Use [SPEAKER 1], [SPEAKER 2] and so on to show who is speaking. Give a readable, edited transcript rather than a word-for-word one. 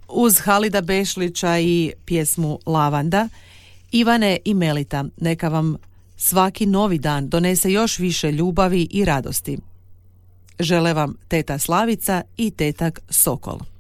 [SPEAKER 1] Uz Halida Bešlića i pjesmu Lavanda, Ivane i Melita, neka vam svaki novi dan donese još više ljubavi i radosti. Žele vam teta Slavica i tetak Sokol.